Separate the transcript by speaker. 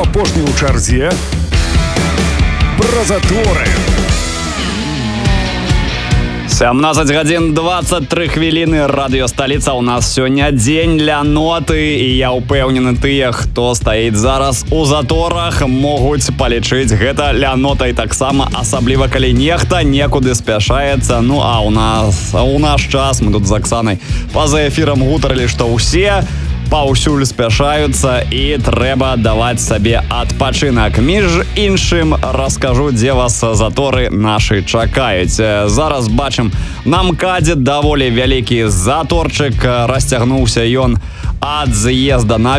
Speaker 1: апошні ў чарзе пра заторы.
Speaker 2: 17 гадзін 23 хвіліны. Радыё Сталіца. У нас сёння дзень ляноты, і я ўпэўнены, тыя, хто стаіць зараз у заторах, могуць палічыць гэта лянотай таксама, асабліва калі нехта некуды спяшаецца. Ну а у наш час мы тут з Аксанай па-за эфірам гутарылі, што ўсе паўсюль спяшаюцца і трэба даваць сабе адпачынак. Між іншым, раскажу, дзе вас заторы нашы чакаюць. Зараз бачым, на МКАДзе даволі вялікі заторчык. Расцягнуўся ён ад з'езда на